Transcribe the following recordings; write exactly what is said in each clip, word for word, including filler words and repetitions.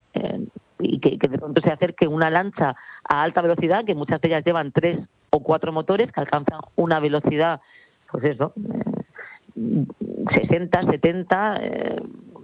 eh, y que, que de pronto se acerque una lancha a alta velocidad, que muchas de ellas llevan tres o cuatro motores que alcanzan una velocidad, pues eso, eh, sesenta, setenta, eh,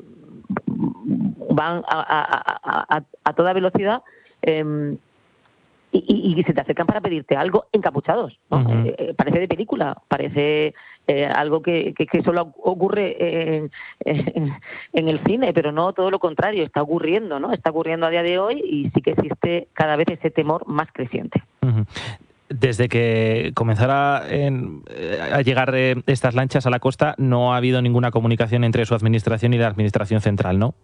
van a, a, a, a toda velocidad, eh, y, y, y se te acercan para pedirte algo encapuchados, ¿no? Uh-huh. eh, parece de película, parece eh, algo que, que, que solo ocurre en, en, en el cine, pero no, todo lo contrario, está ocurriendo, ¿no? Está ocurriendo a día de hoy y sí que existe cada vez ese temor más creciente. Uh-huh. Desde que comenzara en, a llegar eh, estas lanchas a la costa, no ha habido ninguna comunicación entre su administración y la administración central, ¿no?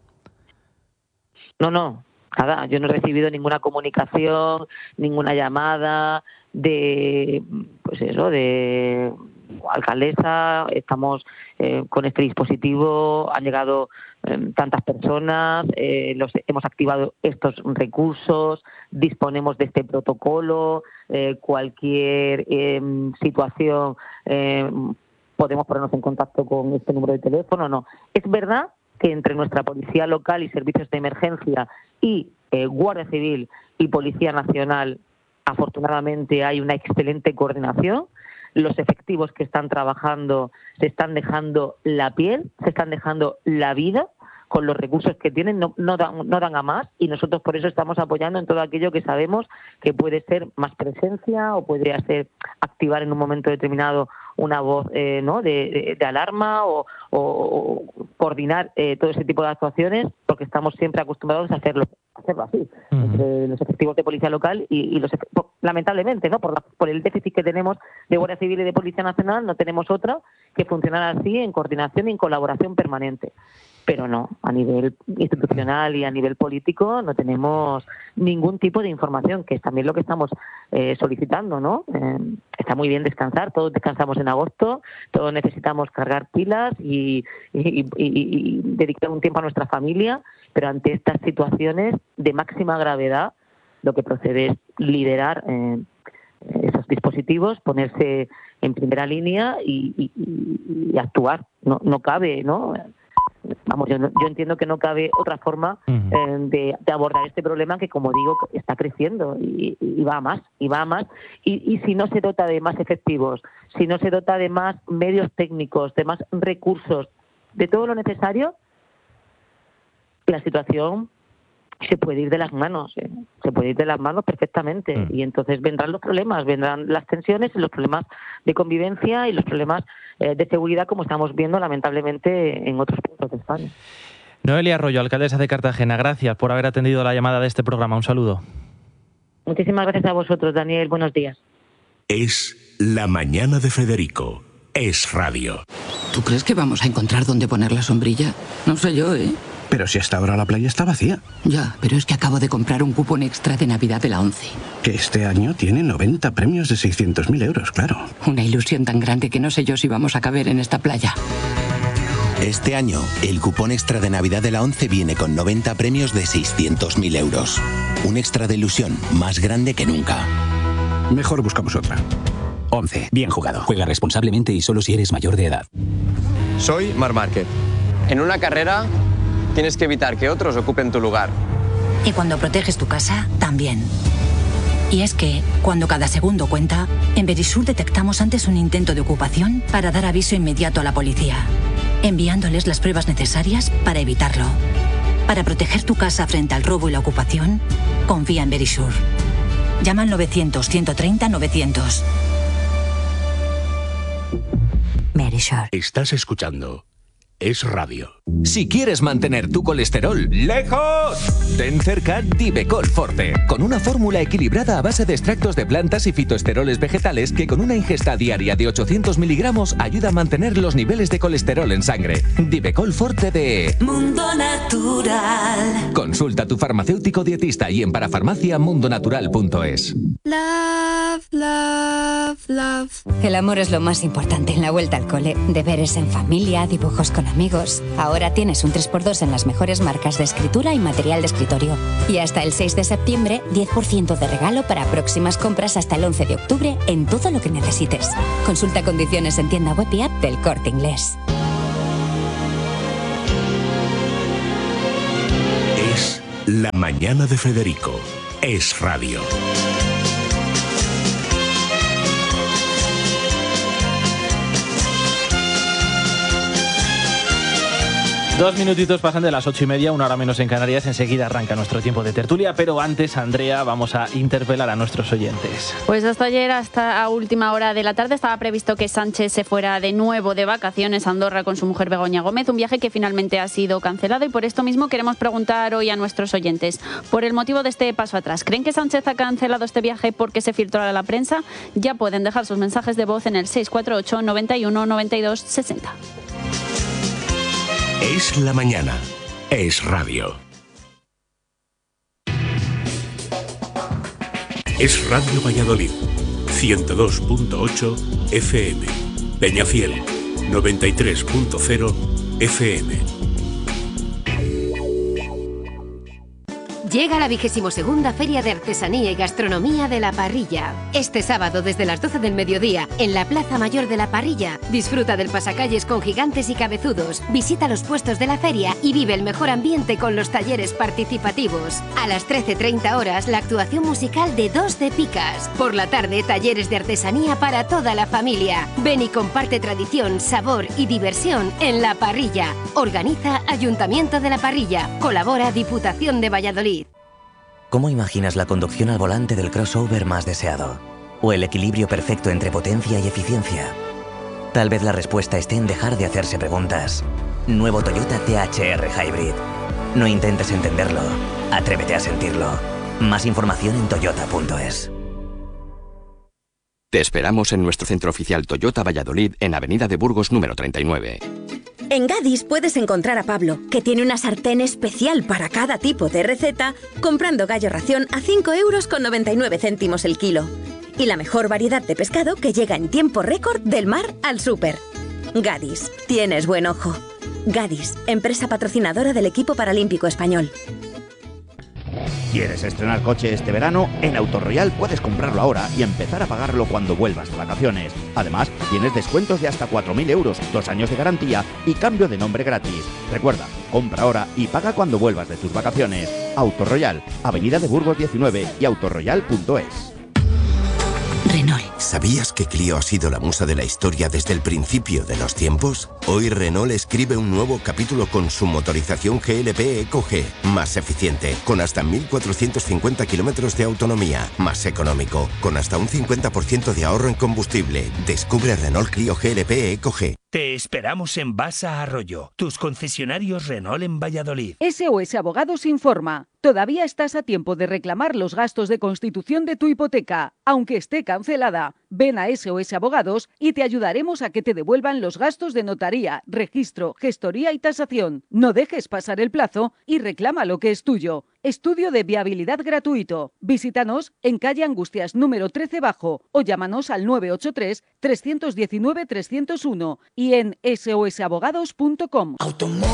No, no, nada. Yo no he recibido ninguna comunicación, ninguna llamada de, pues eso, de alcaldesa. Estamos eh, con este dispositivo, han llegado eh, tantas personas, eh, los hemos activado estos recursos, disponemos de este protocolo, eh, cualquier eh, situación eh, podemos ponernos en contacto con este número de teléfono. No, es verdad que entre nuestra Policía Local y Servicios de Emergencia y eh, Guardia Civil y Policía Nacional, afortunadamente hay una excelente coordinación. Los efectivos que están trabajando se están dejando la piel, se están dejando la vida con los recursos que tienen, no, no, dan, no dan a más, y nosotros por eso estamos apoyando en todo aquello que sabemos que puede ser más presencia o podría ser activar en un momento determinado una voz eh, ¿no? de, de, de alarma o, o, o coordinar eh, todo ese tipo de actuaciones, porque estamos siempre acostumbrados a hacerlo, a hacerlo así, uh-huh. entre los efectivos de policía local y, y los efectivos, lamentablemente, ¿no? por, la, por el déficit que tenemos de Guardia Civil y de Policía Nacional, no tenemos otra que funcionar así en coordinación y en colaboración permanente. Pero no, a nivel institucional y a nivel político no tenemos ningún tipo de información, que es también lo que estamos eh, solicitando, ¿no? Eh, está muy bien descansar, todos descansamos en agosto, todos necesitamos cargar pilas y, y, y, y dedicar un tiempo a nuestra familia, pero ante estas situaciones de máxima gravedad, lo que procede es liderar eh, esos dispositivos, ponerse en primera línea y, y, y actuar. No, no cabe, ¿no? Vamos, yo, yo entiendo que no cabe otra forma eh, de, de abordar este problema que, como digo, está creciendo y, y va a más, y va a más. Y, y si no se dota de más efectivos, si no se dota de más medios técnicos, de más recursos, de todo lo necesario, la situación se puede ir de las manos, ¿eh? se puede ir de las manos perfectamente. Mm. Y entonces vendrán los problemas, vendrán las tensiones, los problemas de convivencia y los problemas eh, de seguridad, como estamos viendo lamentablemente en otros puntos de España. Noelia Arroyo, alcaldesa de Cartagena, gracias por haber atendido la llamada de este programa. Un saludo. Muchísimas gracias a vosotros, Daniel. Buenos días. Es La Mañana de Federico. Es radio. ¿Tú crees que vamos a encontrar dónde poner la sombrilla? No sé yo, ¿eh? Pero si hasta ahora la playa está vacía. Ya, pero es que acabo de comprar un cupón extra de Navidad de la ONCE. Que este año tiene noventa premios de seiscientos mil euros, claro. Una ilusión tan grande que no sé yo si vamos a caber en esta playa. Este año, el cupón extra de Navidad de la ONCE viene con noventa premios de seiscientos mil euros. Un extra de ilusión más grande que nunca. Mejor buscamos otra. ONCE. Bien jugado. Juega responsablemente y solo si eres mayor de edad. Soy Marc Márquez. En una carrera tienes que evitar que otros ocupen tu lugar. Y cuando proteges tu casa, también. Y es que, cuando cada segundo cuenta, en Verisur detectamos antes un intento de ocupación para dar aviso inmediato a la policía, enviándoles las pruebas necesarias para evitarlo. Para proteger tu casa frente al robo y la ocupación, confía en Verisur. Llama al novecientos, ciento treinta, novecientos. Verisur. Estás escuchando Es Radio. Si quieres mantener tu colesterol lejos, ten cerca Divecol Forte, con una fórmula equilibrada a base de extractos de plantas y fitoesteroles vegetales que con una ingesta diaria de ochocientos miligramos ayuda a mantener los niveles de colesterol en sangre. Divecol Forte de Mundo Natural. Consulta a tu farmacéutico dietista y en parafarmacia mundonatural punto es. Love, love, love. El amor es lo más importante en la vuelta al cole. Deberes en familia, dibujos con amigos. Ahora tienes un tres por dos en las mejores marcas de escritura y material de escritorio. Y hasta el seis de septiembre, diez por ciento de regalo para próximas compras hasta el once de octubre en todo lo que necesites. Consulta condiciones en tienda web y app del Corte Inglés. Es La mañana de Federico. Es radio. Dos minutitos pasan de las ocho y media, una hora menos en Canarias. Enseguida arranca nuestro tiempo de tertulia, pero antes, Andrea, vamos a interpelar a nuestros oyentes. Pues hasta ayer, hasta a última hora de la tarde, estaba previsto que Sánchez se fuera de nuevo de vacaciones a Andorra con su mujer Begoña Gómez, un viaje que finalmente ha sido cancelado, y por esto mismo queremos preguntar hoy a nuestros oyentes por el motivo de este paso atrás. ¿Creen que Sánchez ha cancelado este viaje porque se filtró a la prensa? Ya pueden dejar sus mensajes de voz en el seis cuatro ocho, noventa y uno, noventa y dos, sesenta. Es la mañana. Es radio. Es Radio Valladolid. ciento dos punto ocho F M. Peñafiel. noventa y tres punto cero F M. Llega la vigésimo segunda Feria de Artesanía y Gastronomía de La Parrilla. Este sábado desde las doce del mediodía, en la Plaza Mayor de La Parrilla, disfruta del pasacalles con gigantes y cabezudos, visita los puestos de la feria y vive el mejor ambiente con los talleres participativos. A las trece treinta horas, la actuación musical de Dos de Picas. Por la tarde, talleres de artesanía para toda la familia. Ven y comparte tradición, sabor y diversión en La Parrilla. Organiza Ayuntamiento de La Parrilla. Colabora Diputación de Valladolid. ¿Cómo imaginas la conducción al volante del crossover más deseado? ¿O el equilibrio perfecto entre potencia y eficiencia? Tal vez la respuesta esté en dejar de hacerse preguntas. Nuevo Toyota T H R Hybrid. No intentes entenderlo, atrévete a sentirlo. Más información en toyota punto es. Te esperamos en nuestro centro oficial Toyota Valladolid en Avenida de Burgos número treinta y nueve. En Gadis puedes encontrar a Pablo, que tiene una sartén especial para cada tipo de receta, comprando gallo ración a cinco euros con noventa y nueve céntimos el kilo. Y la mejor variedad de pescado que llega en tiempo récord del mar al súper. Gadis, tienes buen ojo. Gadis, empresa patrocinadora del equipo paralímpico español. ¿Quieres estrenar coche este verano? En Autoroyal puedes comprarlo ahora y empezar a pagarlo cuando vuelvas de vacaciones. Además, tienes descuentos de hasta cuatro mil euros, dos años de garantía y cambio de nombre gratis. Recuerda, compra ahora y paga cuando vuelvas de tus vacaciones. Autoroyal, Avenida de Burgos diecinueve y autoroyal punto es. Renault. ¿Sabías que Clio ha sido la musa de la historia desde el principio de los tiempos? Hoy Renault escribe un nuevo capítulo con su motorización G L P Eco G, más eficiente, con hasta mil cuatrocientos cincuenta kilómetros de autonomía, más económico, con hasta un cincuenta por ciento de ahorro en combustible. Descubre Renault Clio G L P Eco G. Te esperamos en Basa Arroyo, tus concesionarios Renault en Valladolid. S O S Abogados informa. Todavía estás a tiempo de reclamar los gastos de constitución de tu hipoteca, aunque esté cancelada. Ven a S O S Abogados y te ayudaremos a que te devuelvan los gastos de notaría, registro, gestoría y tasación. No dejes pasar el plazo y reclama lo que es tuyo. Estudio de viabilidad gratuito. Visítanos en calle Angustias número trece bajo o llámanos al nueve ocho tres, tres uno nueve, tres cero uno y en S O S abogados punto com.